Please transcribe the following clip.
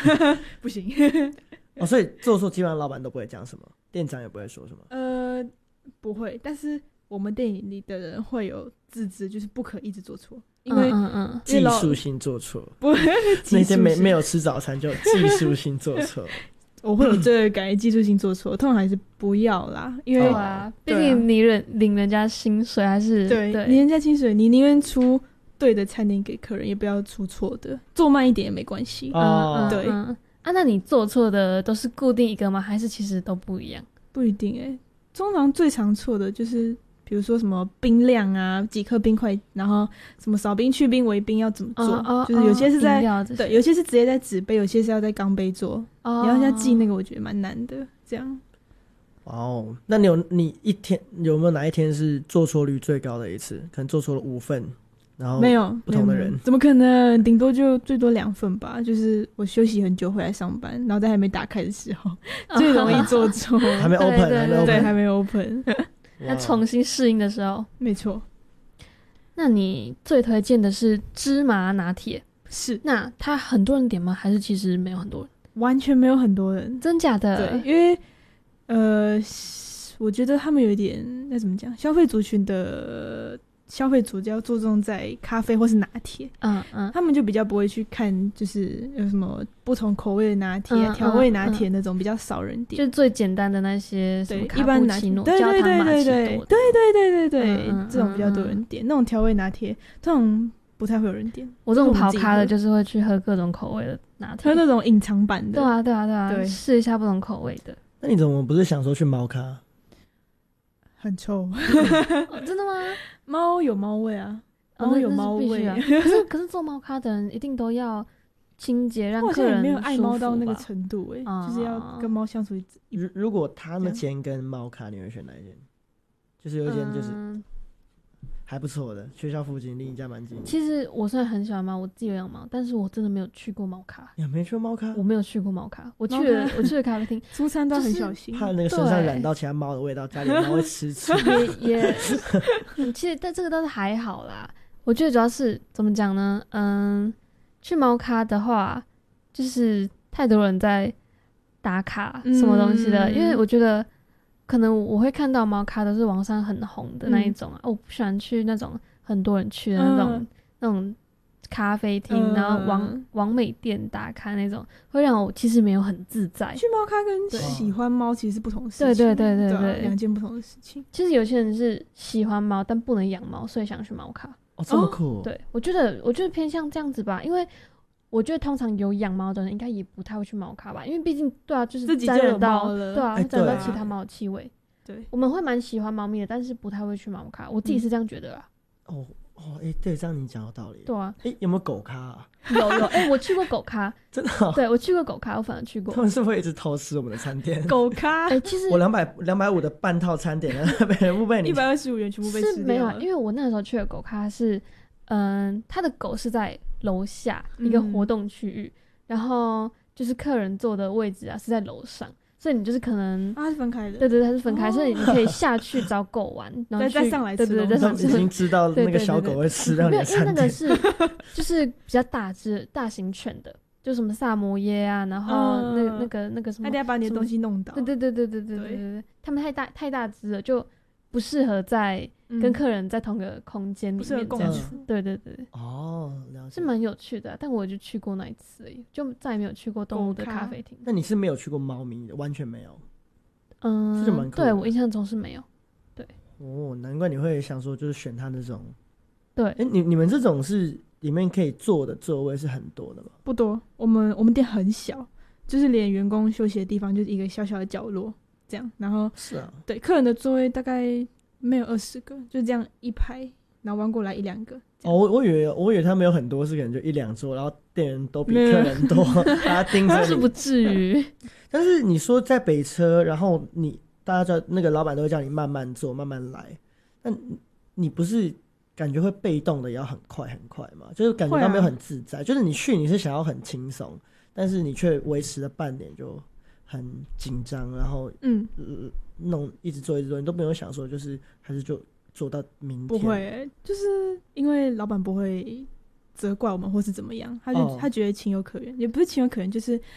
不行。 所以做错基本上老板都不会讲什么，店长也不会说什么。 不会，但是我们店里的人会有自知，就是不可一直做错，因为技术性做错， 不会那天没有吃早餐就技术性做错。 我会有这个感觉，技术性做错，通常还是不要啦，因为毕竟你领人家薪水还是对领人家薪水，你宁愿出对的餐点给客人，也不要出错的，做慢一点也没关系。对那你做错的都是固定一个吗？还是其实都不一样？ 不一定通常最常错的就是比如说什么冰量啊，几颗冰块，然后什么少冰去冰微冰要怎么做，就是有些是在对，有些是直接在纸杯，有些是要在钢杯做，你要记那个我觉得蛮难的这样。 那你一天有没有哪一天是做错率最高的一次？可能做错了5份，然后没有不同的人， 怎么可能？顶多就最多2份吧。就是我休息很久回来上班，脑袋还没打开的时候，最容易做错。 还没 open， 对，还没 open。 那重新适应的时候， 没错。 那你最推荐的是芝麻拿铁？ 是。 那他很多人点吗？还是其实没有很多人？ 完全没有很多人。 真假的？ 对，因为我觉得他们有一点那怎么讲，消费族群的消费主要注重在咖啡或是拿铁，他们就比较不会去看就是有什么不同口味的拿铁、调味拿铁那种比较少人点， 就最简单的那些什么卡布奇诺、 焦糖玛奇朵， 对，这种比较多人点。那种调味拿铁通常不太会有人点。 我这种跑咖的就是会去喝各种口味的拿铁， 喝那种隐藏版的。 对啊，试一下不同口味的。 那你怎么不是想说去猫咖？ 很臭。 真的吗？ 猫有猫味啊，猫有猫味。 可是做猫咖的人一定都要清洁，让客人舒服吧。我好像也没有爱猫到那个程度就是要跟猫相处。 如果他们间跟猫咖，你会选哪一间？就是有一间就是还不错的，学校附近，离你家蛮近。 其实我虽然很喜欢猫，我自己有养猫，但是我真的没有去过猫咖。 你没去过猫咖？ 我没有去过猫咖，我去了咖啡厅， 出餐都很小心， 怕那个身上染到其他猫的味道，家里猫会吃醋。 也其实但这个倒是还好啦。我觉得主要是怎么讲呢？去猫咖的话，就是太多人在打卡什么东西的，因为我觉得。可能我会看到猫咖都是网上很红的那一种我不喜欢去那种很多人去的那种咖啡厅，然后网美店打卡那种，会让我其实没有很自在。 去猫咖跟喜欢猫其实是不同的事情， 对， 两件不同的事情。 其实有些人是喜欢猫但不能养猫，所以想去猫咖。 这么酷。 对，我觉得偏向这样子吧，因为我觉得通常有养猫的人应该也不太会去猫咖吧，因为毕竟就是沾染到沾到其他猫的气味。 对， 我们会蛮喜欢猫咪的，但是不太会去猫咖。我自己是这样觉得啦。 对，这样你讲有道理。 对啊。 有没有狗咖啊？ 有我去过狗咖。真的对，我去过狗咖，我反而去过。 他们是不是会一直偷吃我们的餐点？ 狗咖其实我250的半套餐点全部被你 125元全部被吃掉了。 是没有，因为我那时候去的狗咖是他的狗是在楼下一个活动区域，然后就是客人坐的位置是在楼上，所以你就是可能它是分开的。 对，它是分开，所以你可以下去找狗玩，然后再上来吃。 对， 他们已经知道那个小狗会吃到你的餐点。 因为那个是就是比较大型犬的，就什么萨摩耶啊，然后那个什么， 他得要把你的东西弄倒。 对，他们太大只了，就不适合在跟客人在同个空间里面共处。对。 了解。 是蛮有趣的，但我就去过那一次而已，就再也没有去过动物的咖啡厅。 那你是没有去过猫咪的，完全没有？ 这就蛮酷的。对，我印象中是没有。对。 难怪你会想说就是选它那种。 对。 你们这种是里面可以坐的座位是很多的吗？ 不多，我们店很小，就是连员工休息的地方就是一个小小的角落这样，然后是啊， 对，客人的座位大概没有20个，就这样一排，然后弯过来1-2个。 我以为他们有很多是可能就1-2桌，然后店员都比客人多，大家盯着你。 是不至于。 但是你说在北车，然后大家叫那个老板都会叫你慢慢做，慢慢来，那你不是感觉会被动的也要很快很快吗？就是感觉到没有很自在，就是你是想要很轻松，但是你却维持了半点就很紧张，然后一直做，你都没有想说就是还是就做到明天。 不会就是因为老板不会责怪我们或是怎么样，他觉得情有可原，也不是情有可原，就是